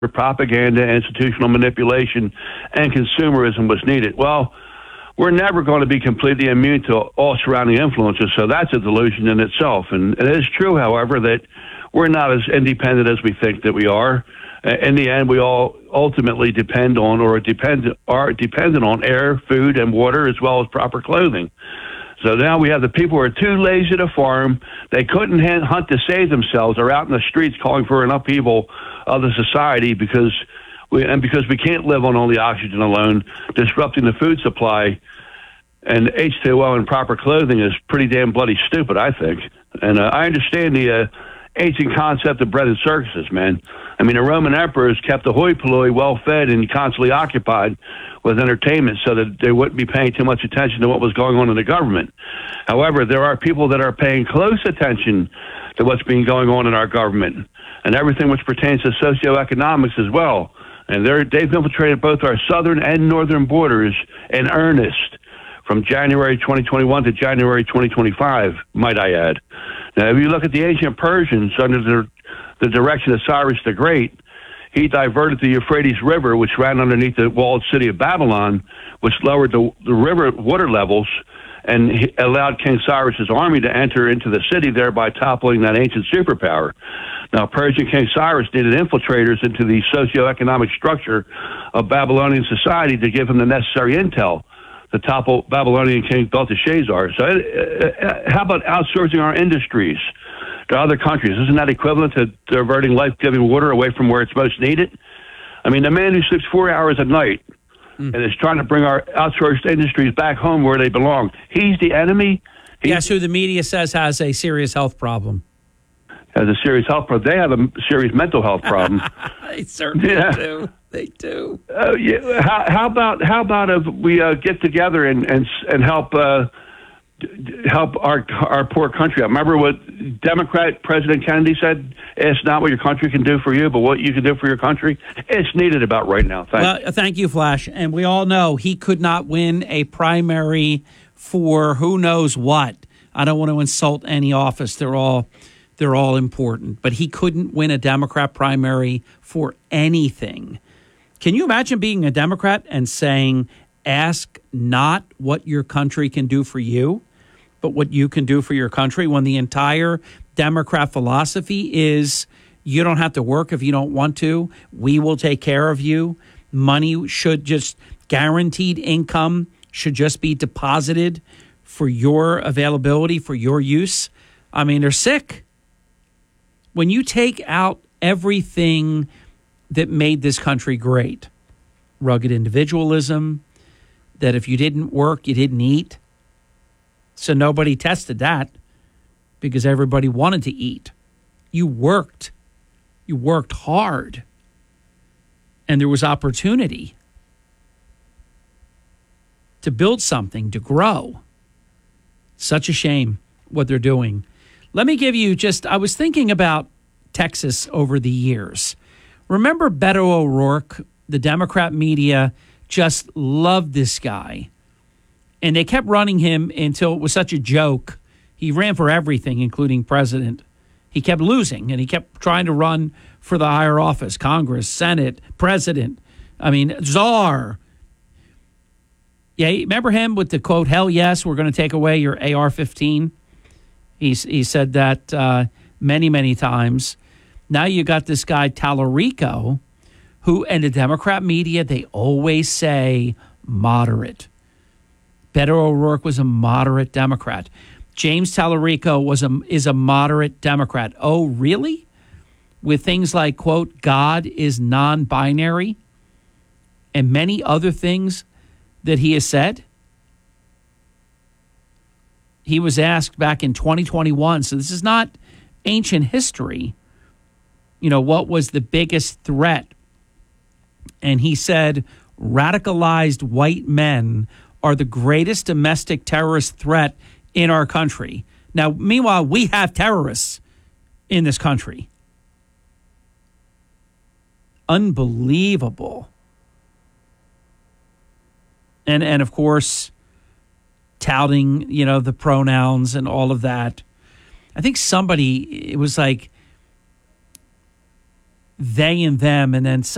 propaganda, institutional manipulation, and consumerism was needed. Well, we're never going to be completely immune to all surrounding influences, so that's a delusion in itself. And it is true, however, that we're not as independent as we think that we are. In the end, we all ultimately depend on or are dependent on air, food, and water, as well as proper clothing. So now we have the people who are too lazy to farm. They couldn't hunt to save themselves. They're out in the streets calling for an upheaval of the society because we can't live on only oxygen alone, disrupting the food supply. And H2O and proper clothing is pretty damn bloody stupid, I think. And I understand the ancient concept of bread and circuses, man. I mean, the Roman emperors kept the hoi polloi well-fed and constantly occupied with entertainment so that they wouldn't be paying too much attention to what was going on in the government. However, there are people that are paying close attention to what's been going on in our government and everything which pertains to socioeconomics as well. And they've infiltrated both our southern and northern borders in earnest from January 2021 to January 2025, might I add. Now, if you look at the ancient Persians under the direction of Cyrus the Great, he diverted the Euphrates River, which ran underneath the walled city of Babylon, which lowered the river water levels, and he allowed King Cyrus's army to enter into the city, thereby toppling that ancient superpower. Now, Persian King Cyrus needed infiltrators into the socioeconomic structure of Babylonian society to give him the necessary intel to topple Babylonian King Belteshazzar. So how about outsourcing our industries to other countries? Isn't that equivalent to diverting life-giving water away from where it's most needed? I mean, the man who sleeps 4 hours a night and is trying to bring our outsourced industries back home where they belong, he's the enemy. Guess who the media says has a serious health problem? Has a serious health problem. They have a serious mental health problem. They certainly do. They do. Yeah. How about if we get together and help help our poor country out? Remember what Democrat President Kennedy said? It's not what your country can do for you, but what you can do for your country. It's needed about right now. Thank you, Flash. And we all know he could not win a primary for who knows what. I don't want to insult any office. They're all important. But he couldn't win a Democrat primary for anything. Can you imagine being a Democrat and saying, ask not what your country can do for you, but what you can do for your country, when the entire Democrat philosophy is you don't have to work if you don't want to. We will take care of you. Money should just, guaranteed income should just be deposited for your availability, for your use. I mean, they're sick. When you take out everything that made this country great, rugged individualism, that if you didn't work, you didn't eat. So nobody tested that because everybody wanted to eat. You worked. You worked hard. And there was opportunity to build something, to grow. Such a shame what they're doing. Let me give you I was thinking about Texas over the years. Remember Beto O'Rourke? The Democrat media just loved this guy. And they kept running him until it was such a joke. He ran for everything, including president. He kept losing, and he kept trying to run for the higher office, Congress, Senate, president. I mean, czar. Yeah, remember him with the quote, hell yes, we're going to take away your AR-15? He said that many, many times. Now you got this guy, Tallarico, who, and the Democrat media, they always say moderate. Beto O'Rourke was a moderate Democrat. James Tallarico is a moderate Democrat. Oh, really? With things like, quote, God is non-binary and many other things that he has said. He was asked back in 2021, so this is not ancient history, what was the biggest threat? And he said, radicalized white men are the greatest domestic terrorist threat in our country. Now, meanwhile, we have terrorists in this country. Unbelievable. And of course, touting, the pronouns and all of that. I think it was like they and them, and then